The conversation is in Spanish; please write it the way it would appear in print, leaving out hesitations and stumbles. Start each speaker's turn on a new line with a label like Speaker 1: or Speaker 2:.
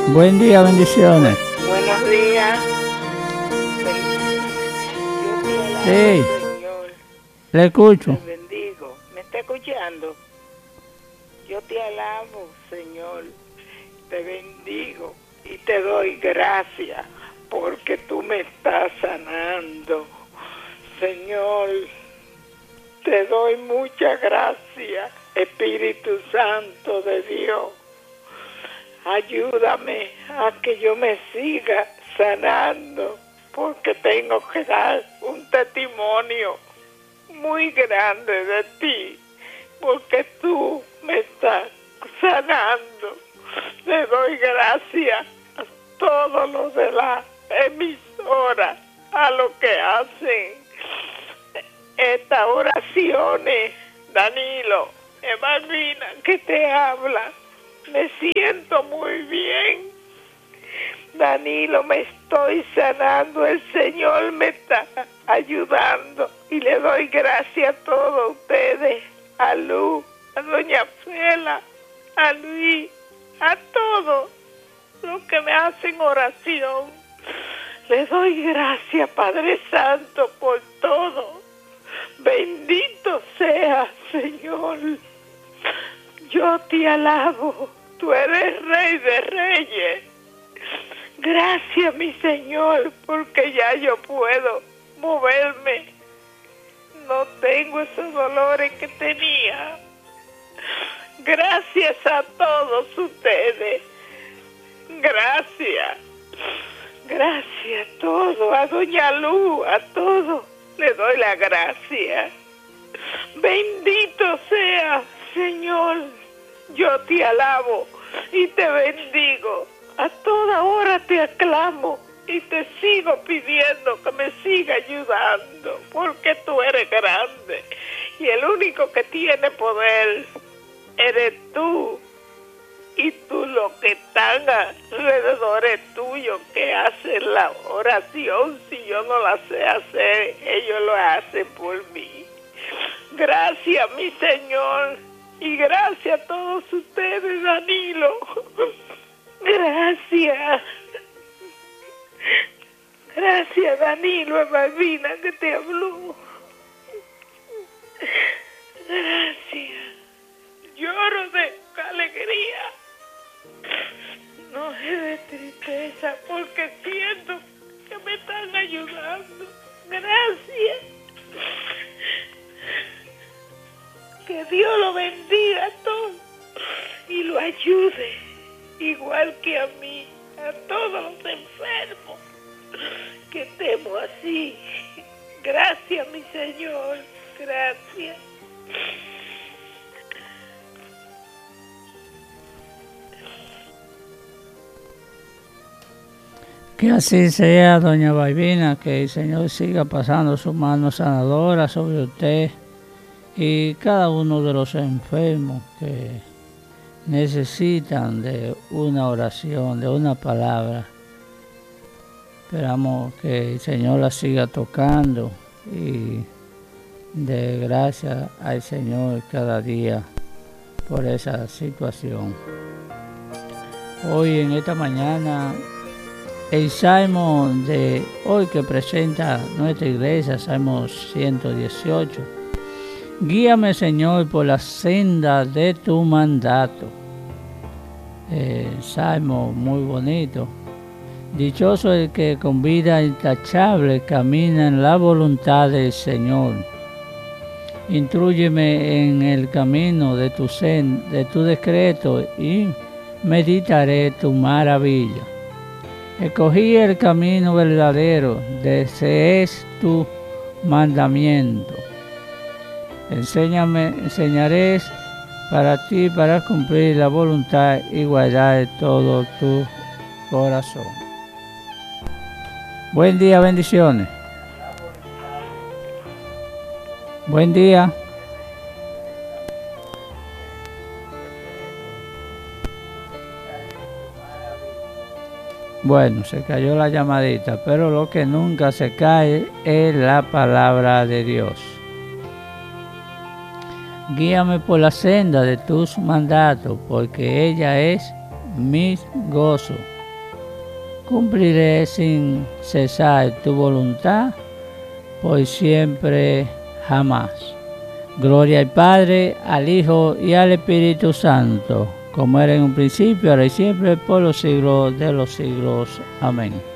Speaker 1: Buen día, bendiciones.
Speaker 2: Buenos días. Yo te alabo,
Speaker 1: Sí,
Speaker 2: Señor.
Speaker 1: le escucho.
Speaker 2: Te bendigo. ¿Me está escuchando? Yo te alabo, Señor. Te bendigo y te doy gracias porque tú me estás sanando. Señor, te doy muchas gracias, Espíritu Santo de Dios. Ayúdame a que yo me siga sanando, porque tengo que dar un testimonio muy grande de ti, porque tú me estás sanando. Le doy gracias a todos los de la emisora, a los que hacen estas oraciones. Danilo, Evalvina, que te habla. Me siento muy bien. Danilo, me estoy sanando. El Señor me está ayudando. Y le doy gracias a todos ustedes. A Luz, a Doña Fela, a Luis, a todos los que me hacen oración. Le doy gracias, Padre Santo, por todo. Bendito sea, Señor. Yo te alabo, tú eres Rey de Reyes. Gracias, mi Señor, porque ya yo puedo moverme. No tengo esos dolores que tenía. Gracias a todos ustedes. Gracias. Gracias a todos, a Doña Luz, a todos. Le doy la gracia. Bendito sea, Señor. Yo te alabo y te bendigo. A toda hora te aclamo y te sigo pidiendo que me siga ayudando, porque tú eres grande y el único que tiene poder eres tú. Y tú, los que están alrededor tuyo, que hacen la oración, si yo no la sé hacer, ellos lo hacen por mí. Gracias, mi Señor, y gracias a todos ustedes, Danilo. Gracias. Gracias, Danilo, Malvina, que te habló. Gracias. Lloro de alegría. No es de tristeza, porque siento que me están ayudando. Gracias. Que Dios lo bendiga a todos y lo ayude, igual que a mí, a todos los enfermos, que estemos así. Gracias, mi Señor. Gracias.
Speaker 1: Que así sea, doña Balbina, que el Señor siga pasando su mano sanadora sobre usted y cada uno de los enfermos que necesitan de una oración, de una palabra. Esperamos que el Señor la siga tocando y de gracias al Señor cada día por esa situación. Hoy en esta mañana el salmo de hoy que presenta nuestra iglesia, Salmo 118. Guíame, Señor, por la senda de tu mandato. Salmo muy bonito. Dichoso el que con vida intachable camina en la voluntad del Señor. Intrúyeme en el camino de tu decreto y meditaré tu maravilla. Escogí el camino verdadero, desees tu mandamiento. Enseñaré para ti, para cumplir la voluntad y guardar todo tu corazón. Buen día, bendiciones. Buen día. Bueno, se cayó la llamadita, pero lo que nunca se cae es la palabra de Dios. Guíame por la senda de tus mandatos, porque ella es mi gozo. cumpliré sin cesar tu voluntad, por siempre, jamás. Gloria al Padre, al Hijo y al Espíritu Santo, como era en un principio, ahora y siempre, por los siglos de los siglos. Amén.